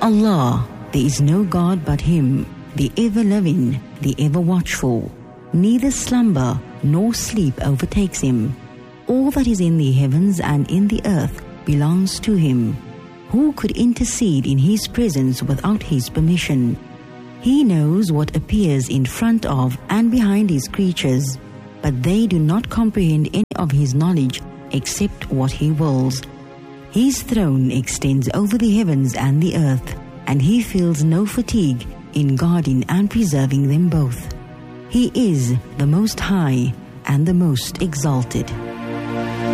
Allah, there is no God but Him, the ever-loving, the ever-watchful. Neither slumber nor sleep overtakes Him. All that is in the heavens and in the earth belongs to Him. Who could intercede in His presence without His permission? He knows what appears in front of and behind His creatures, but they do not comprehend any of His knowledge except what He wills. His throne extends over the heavens and the earth, and He feels no fatigue in guarding and preserving them both. He is the Most High and the Most Exalted.